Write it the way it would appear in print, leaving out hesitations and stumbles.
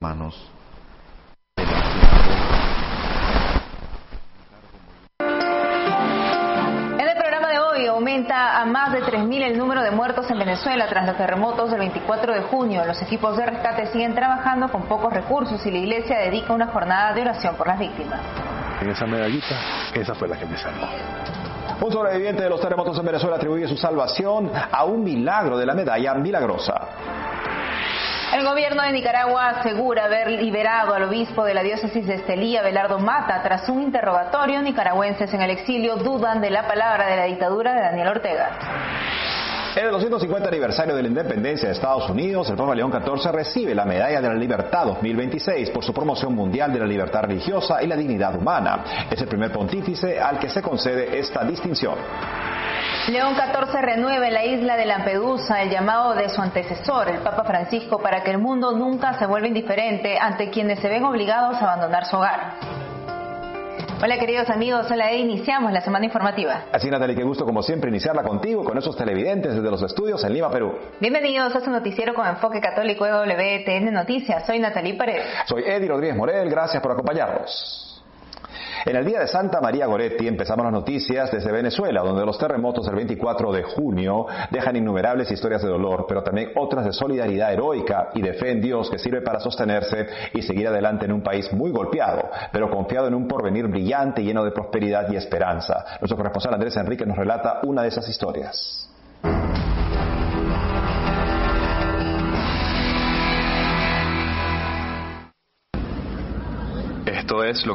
manos. En el programa de hoy aumenta a más de 3.000 el número de muertos en Venezuela tras los terremotos del 24 de junio. Los equipos de rescate siguen trabajando con pocos recursos y la iglesia dedica una jornada de oración por las víctimas. En esa medallita, esa fue la que me salvó. Un sobreviviente de los terremotos en Venezuela atribuye su salvación a un milagro de la medalla milagrosa. El gobierno de Nicaragua asegura haber liberado al obispo de la diócesis de Estelí, Abelardo Mata, tras un interrogatorio. Nicaragüenses en el exilio dudan de la palabra de la dictadura de Daniel Ortega. En el 250 aniversario de la independencia de Estados Unidos, el Papa León XIV recibe la Medalla de la Libertad 2026 por su promoción mundial de la libertad religiosa y la dignidad humana. Es el primer pontífice al que se concede esta distinción. León XIV renueva en la isla de Lampedusa el llamado de su antecesor, el Papa Francisco, para que el mundo nunca se vuelva indiferente ante quienes se ven obligados a abandonar su hogar. Hola queridos amigos, hola, iniciamos la semana informativa. Así Natalie, qué gusto como siempre iniciarla contigo, con esos televidentes desde los estudios en Lima, Perú. Bienvenidos a su noticiero con enfoque católico de WTN Noticias. Soy Natalie Paredes. Soy Eddie Rodríguez Morel, gracias por acompañarnos. En el día de Santa María Goretti empezamos las noticias desde Venezuela, donde los terremotos del 24 de junio dejan innumerables historias de dolor, pero también otras de solidaridad heroica y de fe en Dios que sirve para sostenerse y seguir adelante en un país muy golpeado, pero confiado en un porvenir brillante, lleno de prosperidad y esperanza. Nuestro corresponsal Andrés Enrique nos relata una de esas historias.